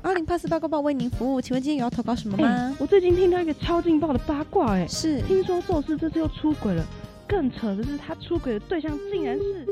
20848八卦报为您服务，请问今天有要投稿什么吗？ 我最近听到一个超劲爆的八卦， 是听说宙斯这次又出轨了，更扯的是他出轨的对象竟然是……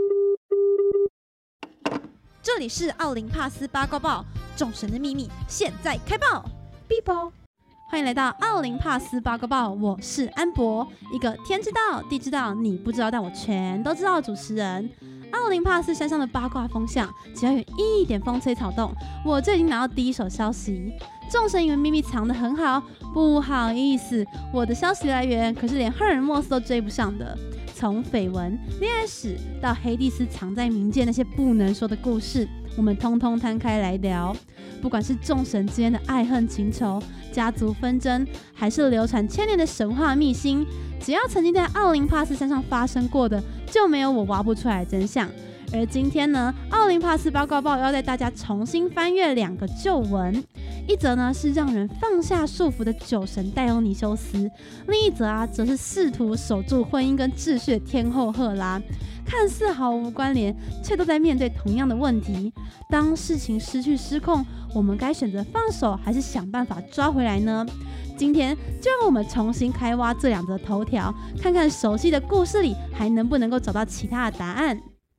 这里是奥林帕斯八卦报，众神的秘密现在开爆！Bibo，欢迎来到奥林帕斯八卦报，我是安博，一个天知道地知道你不知道但我全都知道的主持人。奥林帕斯山上的八卦风向，只要有一点风吹草动，我就已经拿到第一手消息。众神以为秘密藏得很好，不好意思，我的消息来源可是连赫尔墨斯都追不上的。从绯闻、恋爱史到黑帝斯藏在冥界那些不能说的故事，我们通通摊开来聊。不管是众神之间的爱恨情仇、家族纷争，还是流传千年的神话秘辛，只要曾经在奥林帕斯山上发生过的，就没有我挖不出来的真相。而今天呢，奥林帕斯八卦报要带大家重新翻阅两个旧闻，一则呢是让人放下束缚的酒神戴欧尼修斯，另一则则是试图守住婚姻跟秩序的天后赫拉。看似毫无关联，却都在面对同样的问题。当事情失去失控，我们该选择放手，还是想办法抓回来呢？今天就让我们重新开挖这两则头条，看看熟悉的故事里还能不能够找到其他的答案。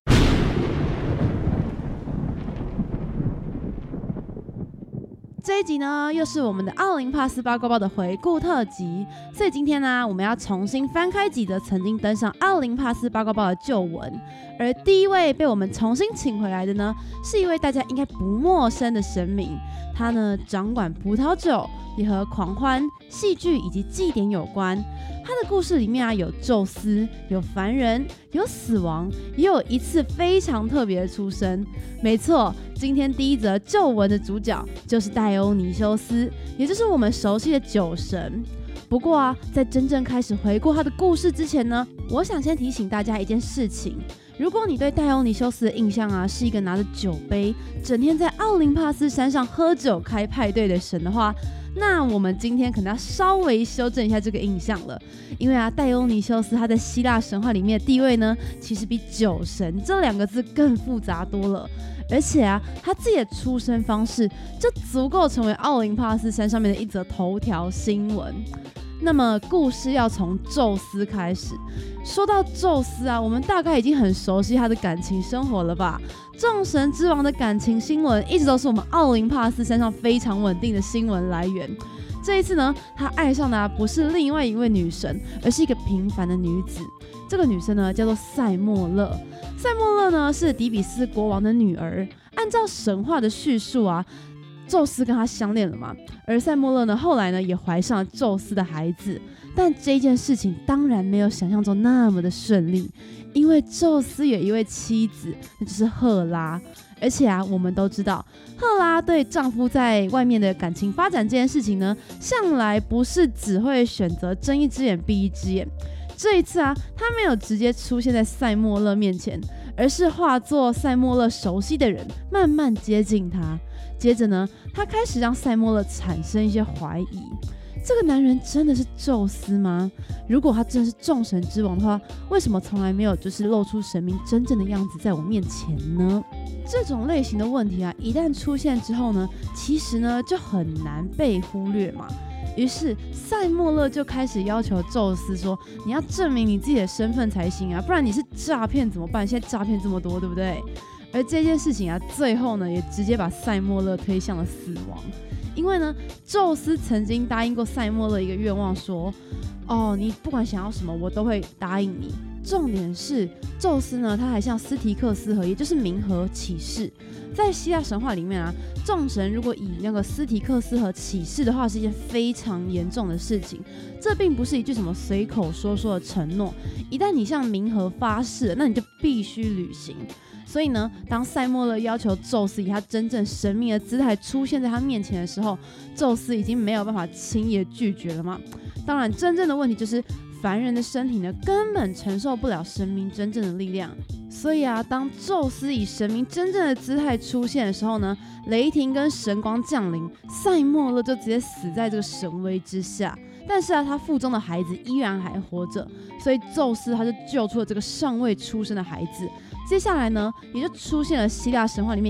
这一集呢，又是我们的奥林帕斯八卦报的回顾特辑，所以今天呢，我们要重新翻开几则曾经登上奥林帕斯八卦报的旧文。而第一位被我们重新请回来的呢，是一位大家应该不陌生的神明，他呢掌管葡萄酒，也和狂欢、戏剧以及祭典有关。他的故事里面有宙斯，有凡人，有死亡，也有一次非常特别的出生。没错，今天第一则旧闻的主角就是戴欧尼修斯，也就是我们熟悉的酒神。不过在真正开始回顾他的故事之前呢，我想先提醒大家一件事情。如果你对戴欧尼修斯的印象是一个拿着酒杯，整天在奥林帕斯山上喝酒开派对的神的话，那我们今天可能要稍微修正一下这个印象了。因为戴欧尼修斯他在希腊神话里面的地位呢，其实比酒神这两个字更复杂多了。而且他自己的出生方式就足够成为奥林帕斯山上面的一则头条新闻。那么故事要从宙斯开始。说到宙斯我们大概已经很熟悉他的感情生活了吧？众神之王的感情新闻一直都是我们奥林帕斯山上非常稳定的新闻来源。这一次呢，他爱上的不是另外一位女神，而是一个平凡的女子。这个女生呢叫做塞莫勒。塞莫勒呢是底比斯国王的女儿。按照神话的叙述宙斯跟她相恋了嘛，而塞莫勒呢后来呢也怀上了宙斯的孩子。但这件事情当然没有想象中那么的顺利，因为宙斯有一位妻子，那就是赫拉。而且我们都知道，赫拉对丈夫在外面的感情发展这件事情呢，向来不是只会选择睁一只眼闭一只眼。这一次他没有直接出现在塞莫勒面前，而是化作塞莫勒熟悉的人，慢慢接近他。接着呢，他开始让塞莫勒产生一些怀疑。这个男人真的是宙斯吗？如果他真的是众神之王的话，为什么从来没有露出神明真正的样子在我面前呢？这种类型的问题一旦出现之后呢，其实呢就很难被忽略嘛。于是塞莫勒就开始要求宙斯说，你要证明你自己的身份才行不然你是诈骗怎么办？现在诈骗这么多，对不对？而这件事情最后呢也直接把塞莫勒推向了死亡。因为呢，宙斯曾经答应过塞莫勒一个愿望，说你不管想要什么我都会答应你。重点是宙斯呢，他还向斯提克斯河，也就是冥河起誓。在希腊神话里面众神如果以那个斯提克斯河起誓的话，是一件非常严重的事情。这并不是一句什么随口说的承诺，一旦你向冥河发誓，那你就必须履行。所以呢，当塞莫勒要求宙斯以他真正神明的姿态出现在他面前的时候，宙斯已经没有办法轻易拒绝了嘛。当然，真正的问题就是凡人的身体呢，根本承受不了神明真正的力量。所以当宙斯以神明真正的姿态出现的时候呢，雷霆跟神光降临，塞莫勒就直接死在这个神威之下。但是他腹中的孩子依然还活着，所以宙斯他就救出了这个尚未出生的孩子。接下来呢，也就出现了希腊神话里面